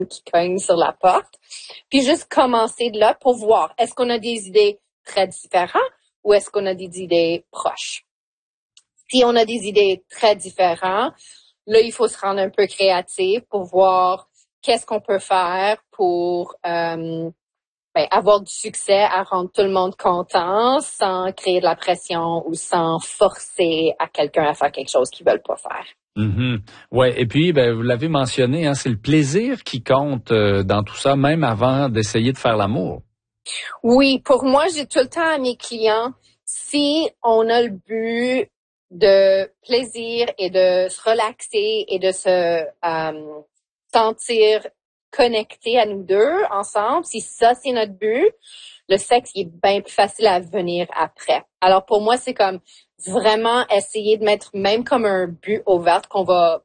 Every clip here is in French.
qui cogne sur la porte. Puis juste commencer de là pour voir, est-ce qu'on a des idées très différentes ou est-ce qu'on a des idées proches? Si on a des idées très différentes, là, il faut se rendre un peu créatif pour voir qu'est-ce qu'on peut faire pour avoir du succès à rendre tout le monde content sans créer de la pression ou sans forcer à quelqu'un à faire quelque chose qu'ils veulent pas faire. Mm-hmm. Ouais, et puis vous l'avez mentionné, hein, c'est le plaisir qui compte dans tout ça, même avant d'essayer de faire l'amour. Oui, pour moi, j'ai tout le temps à mes clients, si on a le but de plaisir et de se relaxer et de se sentir connecté à nous deux ensemble, si ça c'est notre but, le sexe il est bien plus facile à venir après. Alors pour moi, c'est comme vraiment essayer de mettre même comme un but ouvert qu'on va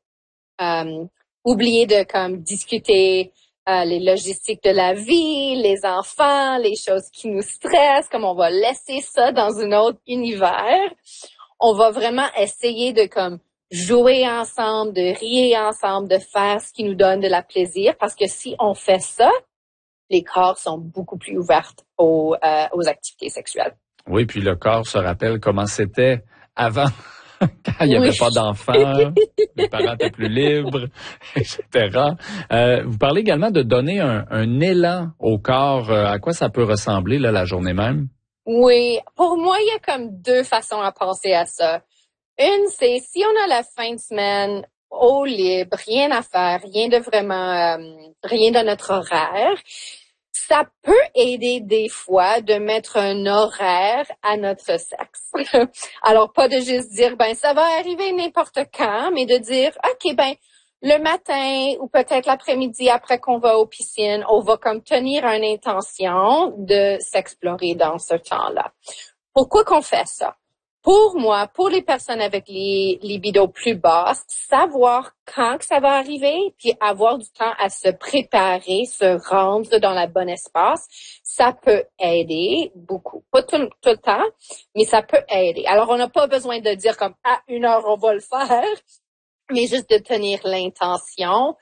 oublier de comme discuter les logistiques de la vie, les enfants, les choses qui nous stressent, comme on va laisser ça dans un autre univers. On va vraiment essayer de comme jouer ensemble, de rire ensemble, de faire ce qui nous donne de la plaisir, parce que si on fait ça, les corps sont beaucoup plus ouverts aux activités sexuelles. Oui, puis le corps se rappelle comment c'était avant, quand il n'y avait pas d'enfants, les parents étaient plus libres, etc. Vous parlez également de donner un élan au corps. À quoi ça peut ressembler là, la journée même? Oui, pour moi, il y a comme deux façons à penser à ça. Une, c'est si on a la fin de semaine au libre, rien à faire, rien dans notre horaire, ça peut aider des fois de mettre un horaire à notre sexe. Alors, pas de juste dire, ça va arriver n'importe quand, mais de dire, OK, le matin ou peut-être l'après-midi après qu'on va aux piscines, on va comme tenir une intention de s'explorer dans ce temps-là. Pourquoi qu'on fait ça? Pour moi, pour les personnes avec les libidos plus basses, savoir quand que ça va arriver, puis avoir du temps à se préparer, se rendre dans le bon espace, ça peut aider beaucoup. Pas tout le temps, mais ça peut aider. Alors, on n'a pas besoin de dire comme à 1 heure on va le faire, mais juste de tenir l'intention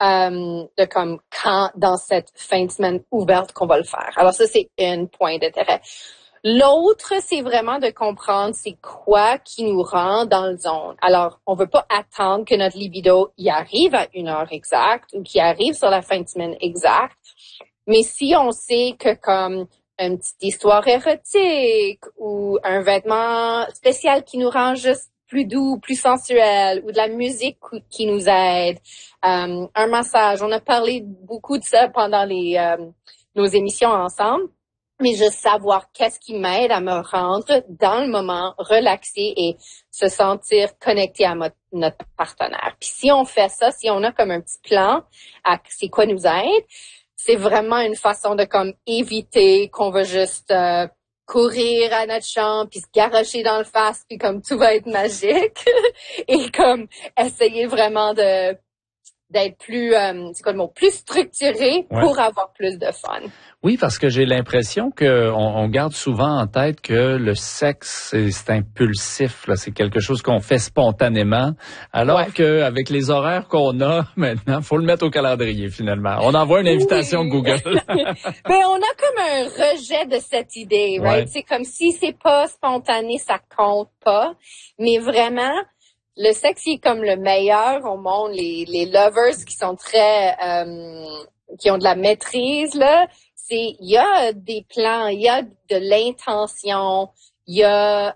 de comme quand dans cette fin de semaine ouverte qu'on va le faire. Alors ça, c'est un point d'intérêt. L'autre, c'est vraiment de comprendre c'est quoi qui nous rend dans le zone. Alors, on veut pas attendre que notre libido y arrive à 1 heure exacte ou qu'il arrive sur la fin de semaine exacte. Mais si on sait que comme une petite histoire érotique ou un vêtement spécial qui nous rend juste plus doux, plus sensuel, ou de la musique qui nous aide, un massage. On a parlé beaucoup de ça pendant nos émissions ensemble. Mais juste savoir qu'est-ce qui m'aide à me rendre dans le moment, relaxé et se sentir connecté à notre partenaire. Puis si on fait ça, si on a comme un petit plan à c'est quoi nous aide, c'est vraiment une façon de comme éviter qu'on va juste courir à notre chambre puis se garrocher dans le face puis comme tout va être magique et comme essayer vraiment d'être plus, plus structuré pour avoir plus de fun. Oui, parce que j'ai l'impression qu'on garde souvent en tête que le sexe, c'est impulsif, là, c'est quelque chose qu'on fait spontanément, alors qu'avec les horaires qu'on a maintenant, faut le mettre au calendrier finalement. On envoie une invitation Google. On a comme un rejet de cette idée, right? C'est comme si c'est pas spontané, ça compte pas, mais vraiment, le sexe est comme le meilleur au monde. Les lovers qui sont très, qui ont de la maîtrise, là, il y a des plans, il y a de l'intention, il y a,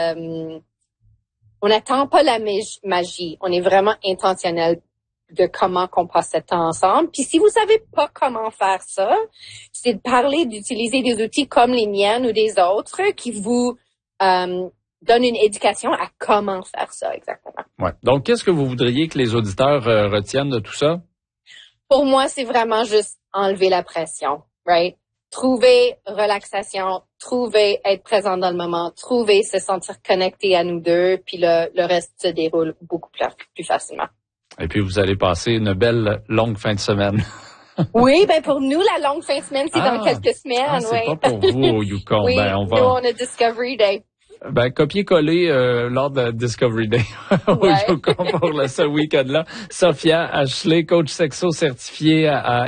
on n'attend pas la magie. On est vraiment intentionnel de comment qu'on passe ce temps ensemble. Puis si vous savez pas comment faire ça, c'est de parler, d'utiliser des outils comme les miennes ou des autres qui vous, donne une éducation à comment faire ça exactement. Ouais. Donc, qu'est-ce que vous voudriez que les auditeurs retiennent de tout ça? Pour moi, c'est vraiment juste enlever la pression, right? Trouver relaxation, trouver être présent dans le moment, trouver se sentir connecté à nous deux, puis le reste se déroule beaucoup plus facilement. Et puis, vous allez passer une belle longue fin de semaine. Oui, pour nous, la longue fin de semaine, c'est dans quelques semaines. C'est pas pour vous au Yukon. Oui, nous, on a Discovery Day. Copier-coller lors de Discovery Day au Yukon pour ce week-end-là. Sophia Ashley, coach sexo certifié à